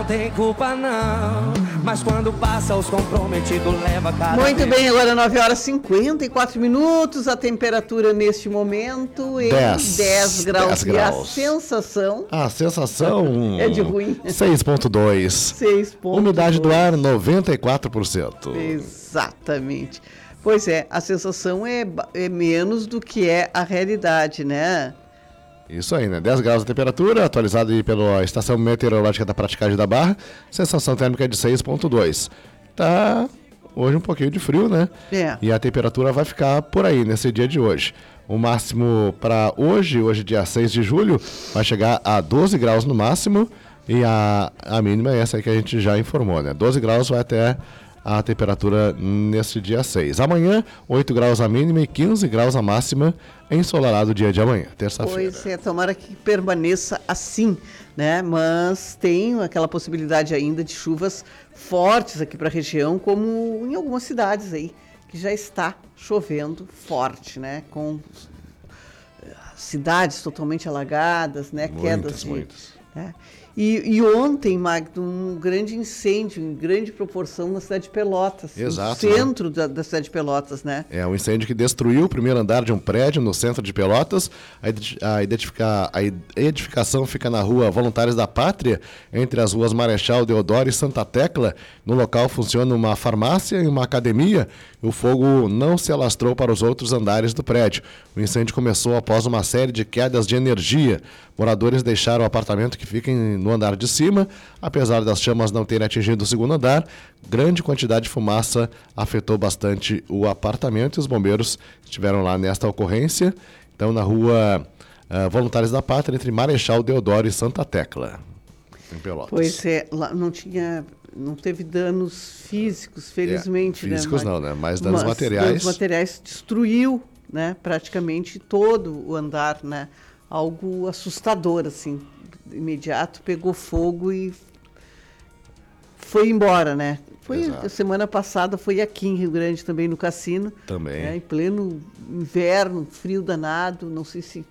tem culpa não, mas quando passa os comprometidos leva cada Muito vez. bem, agora 9 horas e 54 minutos, a temperatura neste momento em 10 graus. 10 E a graus. sensação A sensação é de ruim. 6,2. 6,2. Umidade do ar 94%. Exatamente. Pois é, a sensação é menos do que é a realidade, né? Isso aí, né? 10 graus de temperatura, atualizado aí pela Estação Meteorológica da Praticagem da Barra. Sensação térmica de 6,2. Tá hoje um pouquinho de frio, né? É. E a temperatura vai ficar por aí nesse dia de hoje. O máximo para hoje dia 6 de julho, vai chegar a 12 graus no máximo. E a mínima é essa aí que a gente já informou, né? 12 graus vai até a temperatura nesse dia 6. Amanhã, 8 graus a mínima e 15 graus a máxima, ensolarado o dia de amanhã, terça-feira. Pois é, tomara que permaneça assim, né? Mas tem aquela possibilidade ainda de chuvas fortes aqui para a região, como em algumas cidades aí, que já está chovendo forte, né? Com cidades totalmente alagadas, né? Quedas de... Muitas. Né? E ontem, Magno, um grande incêndio em grande proporção na cidade de Pelotas. Exato, no centro da cidade de Pelotas, né? É um incêndio que destruiu o primeiro andar de um prédio no centro de Pelotas. A edificação fica na rua Voluntários da Pátria, entre as ruas Marechal Deodoro e Santa Tecla. No local funciona uma farmácia e uma academia. O fogo não se alastrou para os outros andares do prédio. O incêndio começou após uma série de quedas de energia. Moradores deixaram o apartamento que fica no andar de cima. Apesar das chamas não terem atingido o segundo andar, grande quantidade de fumaça afetou bastante o apartamento e os bombeiros estiveram lá nesta ocorrência. Então, na rua Voluntários da Pátria, entre Marechal Deodoro e Santa Tecla, em Pelotas. Pois é, lá não teve danos físicos, felizmente. Físicos né? não, né? Mas danos materiais. Danos materiais destruiu, né? Praticamente todo o andar, né? Algo assustador, assim. De imediato pegou fogo e foi embora, né? Exato. Semana passada foi aqui em Rio Grande também, no Cassino. Também. Em pleno inverno, frio danado, não sei se